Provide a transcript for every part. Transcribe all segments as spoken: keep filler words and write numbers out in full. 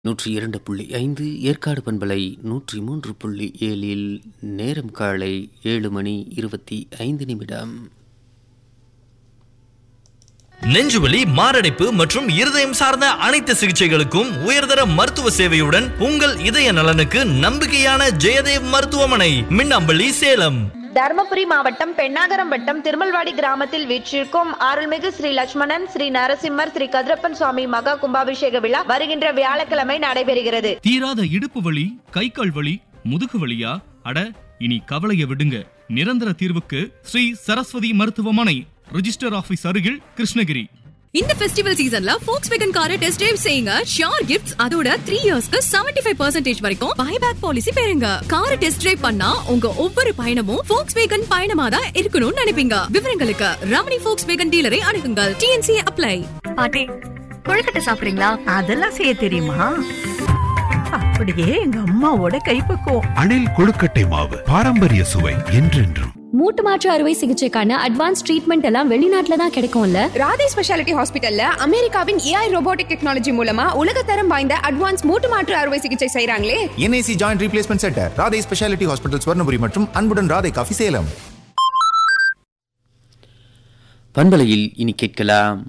நூற்றி இரண்டு புள்ளி ஐந்து ஏற்காடு பண்பலை நூற்றி மூன்று புள்ளி ஏழில் நேரம் காலை ஏழு மணி இருபத்தி ஐந்து நிமிடம். நெஞ்சுவலி, மாரடைப்பு மற்றும் இருதயம் சார்ந்த அனைத்து சிகிச்சைகளுக்கும் உயர்தர மருத்துவ சேவையுடன் உங்கள் இதய நலனுக்கு நம்பிக்கையான ஜெயதேவ் மருத்துவமனை, மின்னம்பள்ளி, சேலம். தர்மபுரி மாவட்டம் பெண்ணாகரம் வட்டம் திருமல்வாடி கிராமத்தில் வீற்றிருக்கும் அருள்மிகு ஸ்ரீ லட்சுமணன், ஸ்ரீ நரசிம்மர், ஸ்ரீ கதிரப்பன் சுவாமி மகா கும்பாபிஷேக விழா வருகின்ற வியாழக்கிழமை நடைபெறுகிறது. தீராத இடுப்பு வலி, கை கால் வலி, முதுகு வலியா? அட, இனி கவலைய விடுங்க. நிரந்தர தீர்வுக்கு ஸ்ரீ சரஸ்வதி மருத்துவமனை, ரிஜிஸ்டர் ஆபீஸ் அருகில், கிருஷ்ணகிரி. இந்த ஃபெஸ்டிவல் சீசன்ல Volkswagen காரை டெஸ்ட் டிரைவ் செய்யுங்க. ஷியோர் கிஃப்ட்ஸ், அதோட த்ரீ இயர்ஸ்க்கு செவன்டி ஃபைவ் பர்சன்டேஜ் வரைக்கும் பைபேக் பாலிசி பெறுங்க. காரை டெஸ்ட் டிரைவ் பண்ணா உங்க ஒவ்வொரு பயணமும் Volkswagen பயணமா தான் இருக்கணும்னு நினைப்பீங்க. விவரங்களுக்கு ரமணி Volkswagen டீலரை அணுகுங்கள். DNC apply. பாட்டி, கொழுக்கட்டை சாப்பிடுறீங்களா? அதெல்லாம் செய்ய தெரியுமா? அப்படியே எங்க அம்மாவோட கைப்பக்குவம். அணில் கொழுக்கட்டை மாவு, பாரம்பரிய சுவை என்றென்றும். மூட்டு மாற்று அறுவை சிகிச்சைக்கான அட்வான்ஸ் ட்ரீட்மெண்ட் எல்லாம் வெளிநாட்டுல தான் கிடைக்கும்ல. ராதே ஸ்பெஷாலிட்டி ஹாஸ்பிட்டல்ல அமெரிக்காவின் ஏஐ ரோபோட்டிக் டெக்னாலஜி மூலமா உலகத்தரம் வாய்ந்த அட்வான்ஸ் மூட்டு மாற்று அறுவை சிகிச்சை செய்றாங்களே. NIC joint replacement centre, Radhe speciality hospital, Swarnapuri மற்றும் அன்புடன் ராதே காஃபி, சேலம். பண்பலையில் இனி கேட்கலாம்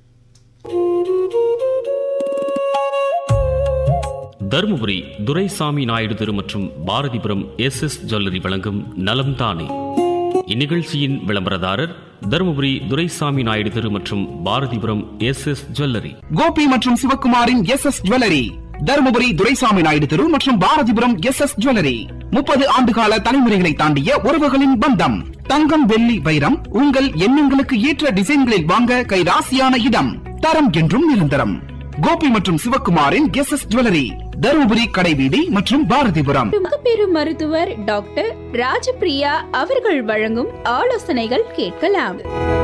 தருமபுரி துரைசாமி நாயுடு தெரு மற்றும் பாரதிபுரம் எஸ் எஸ் ஜுவல்லரி வழங்கும் நலம் தானே. இந்நிகழ்ச்சியின் விளம்பரதாரர் தருமபுரி துரைசாமி நாயுடு தெரு மற்றும் Bharathipuram S S jewellery. Gopi மற்றும் சிவகுமாரின் S S jewellery, Dharmapuri Duraisamy Naidu தெரு மற்றும் பாரதிபுரம் எஸ் எஸ் ஜுவல்லரி. முப்பது ஆண்டுகால தலைமுறைகளை தாண்டிய உறவுகளின் பந்தம். தங்கம், வெள்ளி, வைரம் உங்கள் எண்ணங்களுக்கு ஏற்ற டிசைன்களில் வாங்க கைராசியான இடம். தரம் என்றும் நிரந்தரம். கோபி மற்றும் சிவகுமாரின் எஸ் எஸ் ஜுவல்லரி, தருமபுரி கடைவீதி மற்றும் பாரதிபுரம். மகப்பேறு மருத்துவர் டாக்டர் ராஜபிரியா அவர்கள் வழங்கும் ஆலோசனைகள் கேட்கலாம்.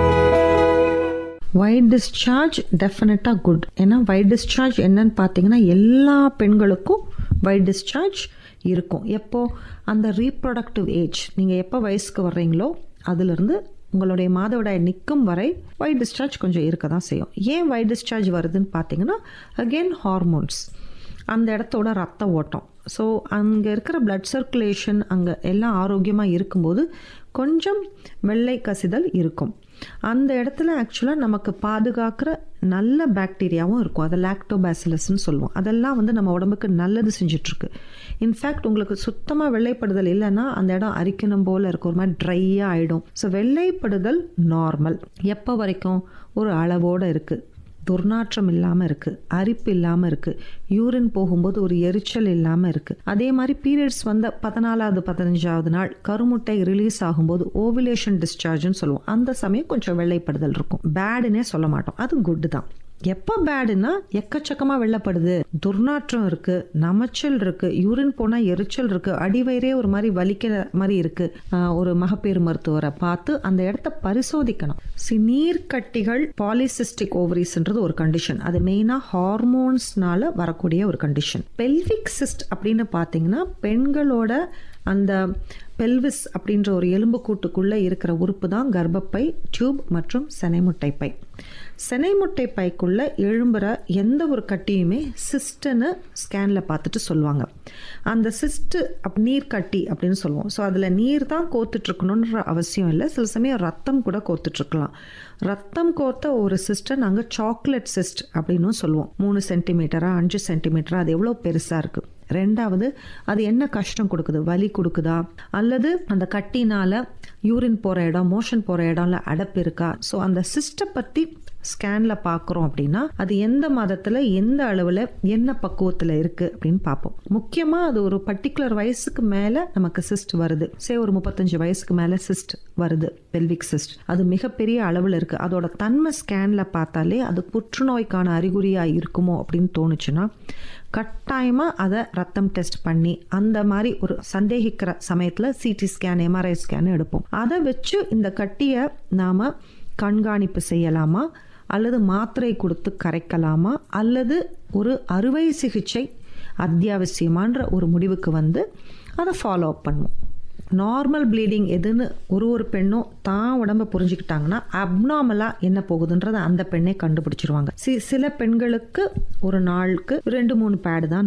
ஒயிட் டிஸ்சார்ஜ் டெஃபினட்டா குட். ஏன்னா ஒயிட் டிஸ்சார்ஜ் என்னன்னு பார்த்தீங்கன்னா எல்லா பெண்களுக்கும் ஒயிட் டிஸ்சார்ஜ் இருக்கும். எப்போ அந்த ரீப்ரொடக்டிவ் ஏஜ், நீங்கள் எப்போ வயசுக்கு வர்றீங்களோ அதுலேருந்து உங்களுடைய மாதவிடாய் நிற்கும் வரை ஒயிட் டிஸ்சார்ஜ் கொஞ்சம் இருக்க தான் செய்யும். ஏன் ஒயிட் டிஸ்சார்ஜ் வருதுன்னு பார்த்தீங்கன்னா அகெயின் ஹார்மோன்ஸ், அந்த இடத்தோட ரத்த ஓட்டம். ஸோ அங்கே இருக்கிற பிளட் சர்க்குலேஷன் அங்கே எல்லாம் ஆரோக்கியமாக இருக்கும்போது கொஞ்சம் வெள்ளை கசிதல் இருக்கும். அந்த இடத்துல ஆக்சுவலாக நமக்கு பாதுகாக்கிற நல்ல பாக்டீரியாவும் இருக்கும். அதை லாக்டோபாசிலஸ்ன்னு சொல்லுவோம். அதெல்லாம் வந்து நம்ம உடம்புக்கு நல்லது செஞ்சிட்ருக்கு. இன்ஃபேக்ட் உங்களுக்கு சுத்தமாக வெள்ளைப்படுதல் இல்லைன்னா அந்த இடம் அரிக்கணும் போல் இருக்கும், ஒரு மாதிரி ட்ரையாக ஆகிடும். So வெள்ளைப்படுதல் normal. எப்போ வரைக்கும்? ஒரு அளவோடு இருக்குது, துர்நாற்றம் இல்லாமல் இருக்குது, அரிப்பு இல்லாமல் இருக்குது, யூரின் போகும்போது ஒரு எரிச்சல் இல்லாமல் இருக்குது. அதே மாதிரி பீரியட்ஸ் வந்த பதினாலாவது பதினஞ்சாவது நாள் கருமுட்டை ரிலீஸ் ஆகும்போது ஓவிலேஷன் டிஸ்சார்ஜ்னு சொல்லுவோம். அந்த சமயம் கொஞ்சம் வெள்ளைப்படுதல் இருக்கும். பேடுன்னே சொல்ல மாட்டோம், அது குட் தான். எப்போ பேடுன்னா எக்கச்சக்கமாக வெள்ளப்படுது, துர்நாற்றம் இருக்குது, நமைச்சல் இருக்குது, யூரின் போனால் எரிச்சல் இருக்குது, அடிவயிறே ஒரு மாதிரி வலிக்கிற மாதிரி இருக்குது, ஒரு மகப்பேறு மருத்துவரை பார்த்து அந்த இடத்த பரிசோதிக்கணும். நீர்க்கட்டிகள், பாலிசிஸ்டிக் ஓவரிஸ்ன்றது ஒரு கண்டிஷன். அது மெயினாக ஹார்மோன்ஸ்னால வரக்கூடிய ஒரு கண்டிஷன். பெல்விக் சிஸ்ட் அப்படின்னு பார்த்தீங்கன்னா பெண்களோட அந்த பெல்விஸ் அப்படின்ற ஒரு எலும்பு கூட்டுக்குள்ளே இருக்கிற உறுப்பு தான் கர்ப்பப்பை, டியூப் மற்றும் செனைமுட்டை பை. செனைமுட்டை பைக்குள்ளே எழும்புற எந்த ஒரு கட்டியுமே சிஸ்ட்டுன்னு ஸ்கேனில் பார்த்துட்டு சொல்லுவாங்க. அந்த சிஸ்ட்டு அப் நீர் கட்டி அப்படின்னு சொல்லுவோம். ஸோ அதில் நீர் தான் கோத்துட்ருக்கணுன்ற அவசியம் இல்லை. சில சமயம் ரத்தம் கூட கோத்துட்ருக்கலாம். ரத்தம் கோர்த்த ஒரு சிஸ்ட்டை நாங்கள் சாக்லேட் சிஸ்ட் அப்படின்னு சொல்லுவோம். மூணு சென்டிமீட்டரா அஞ்சு சென்டிமீட்டரா, அது எவ்வளோ பெருசாக இருக்குது. ரெண்டாவது, அது என்ன கஷ்டம் கொடுக்குது, வலி கொடுக்குதா, அல்லது அந்த கட்டினால யூரின் போகிற இடம், மோஷன் போகிற இடம்ல அடப்பு இருக்கா. ஸோ அந்த சிஸ்ட்டை பற்றி ஸ்கேனில் பார்க்குறோம் அப்படின்னா அது எந்த மாதத்தில் எந்த அளவில் என்ன பக்குவத்தில் இருக்குது அப்படின்னு பார்ப்போம். முக்கியமாக அது ஒரு பர்டிகுலர் வயசுக்கு மேலே நமக்கு சிஸ்ட் வருது, சே ஒரு முப்பத்தஞ்சு வயசுக்கு மேலே சிஸ்ட் வருது, பெல்விக் சிஸ்ட், அது மிகப்பெரிய அளவில் இருக்குது. அதோட தன்மை ஸ்கேனில் பார்த்தாலே அது புற்றுநோய்க்கான அறிகுறியாக இருக்குமோ அப்படின்னு தோணுச்சுன்னா கட்டாயமாக அதை ரத்தம் டெஸ்ட் பண்ணி அந்த மாதிரி ஒரு சந்தேகிக்கிற சமயத்தில் சிடி ஸ்கேன், எம்ஆர்ஐ ஸ்கேன் எடுப்போம். அதை வச்சு இந்த கட்டியை நாம் கண்காணிப்பு செய்யலாமா, அல்லது மாத்திரை கொடுத்து கரைக்கலாமா, அல்லது ஒரு அறுவை சிகிச்சை அத்தியாவசியமான்ற ஒரு முடிவுக்கு வந்து அதை ஃபாலோ அப் பண்ணுவோம். நார்மல் ப்ளீடிங் எதுன்னு ஒரு ஒரு பெண்ணும் தான் உடம்ப புரிஞ்சுக்கிட்டாங்கன்னா அப்நார்மலா என்ன போகுதுன்றதை அந்த பெண்ணை கண்டுபிடிச்சிருவாங்க. சில பெண்களுக்கு ஒரு நாளுக்கு ரெண்டு மூணு பேடு தான்